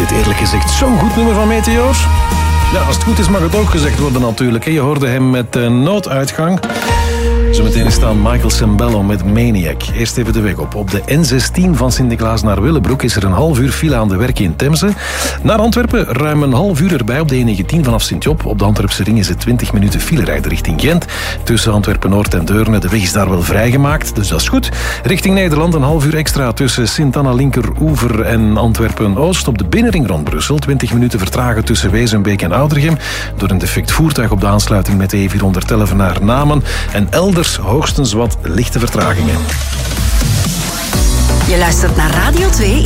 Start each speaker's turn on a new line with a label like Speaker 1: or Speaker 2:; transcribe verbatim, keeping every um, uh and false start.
Speaker 1: dit eerlijk gezegd zo'n goed nummer van Meteor? Ja, als het goed is mag het ook gezegd worden natuurlijk. Je hoorde hem met de nooduitgang. Zometeen staan Michael Sembello met Maniac. Eerst even de weg op. Op de N zestien van Sint-Niklaas naar Willebroek is er een half uur file aan de werken in Temse. Naar Antwerpen ruim een half uur erbij op de N negentien vanaf Sint-Job. Op de Antwerpse ring is het twintig minuten file rijden richting Gent. Tussen Antwerpen-Noord en Deurne. De weg is daar wel vrijgemaakt, dus dat is goed. Richting Nederland een half uur extra tussen Sint-Anna Linkeroever en Antwerpen-Oost. Op de binnenring rond Brussel twintig minuten vertragen tussen Wezenbeek en Oudergem. Door een defect voertuig op de aansluiting met de E vierhonderdelf naar Namen. En elders hoogstens wat lichte vertragingen.
Speaker 2: Je luistert naar Radio twee.